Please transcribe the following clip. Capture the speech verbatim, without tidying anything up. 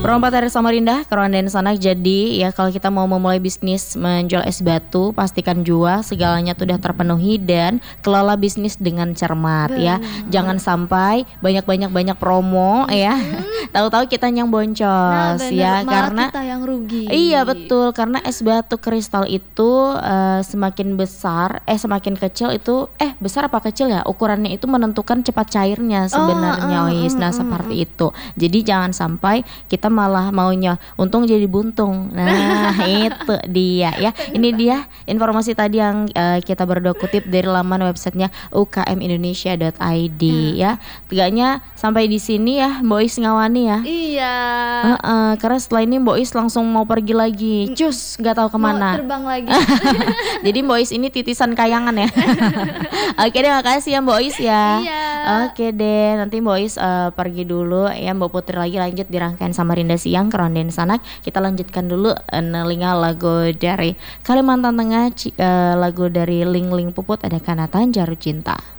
Berempat dari Samarinda, Keronde Sanak. Jadi ya kalau kita mau memulai bisnis menjual es batu, pastikan jua segalanya tuh udah terpenuhi dan kelola bisnis dengan cermat. Bener. Ya. Jangan sampai banyak-banyak banyak promo hmm. ya. Tahu-tahu kita yang boncos nah, ya malah karena kita yang rugi. Iya betul, karena es batu kristal itu uh, semakin besar, eh semakin kecil itu eh besar apa kecil ya? Ukurannya itu menentukan cepat cairnya sebenarnya, oh, uh, Ois. Nah, uh, seperti uh, itu. Jadi jangan sampai kita malah maunya untung jadi buntung. Nah, itu dia ya. Ini dia informasi tadi yang uh, kita berdua kutip dari laman websitenya u k m indonesia dot i d ya. Tegaknya sampai di sini ya, Mbak Ois ngawani ya. Iya. Uh, uh, karena setelah ini Mbak Ois langsung mau pergi lagi. Cus, nggak tahu kemana. Mau terbang lagi. Jadi Mbak Ois ini titisan kayangan ya. Oke deh, makasih ya Mbak Ois ya. Iya. Oke deh, nanti Mbak Ois uh, pergi dulu ya. Mbak Putri lagi lanjut di rangkaian Samarinda Siang Keronde Sanak. Kita lanjutkan dulu uh, nelinga lagu dari Kalimantan Tengah, uh, lagu dari Ling Ling Puput ada Kanatan Jaru Cinta.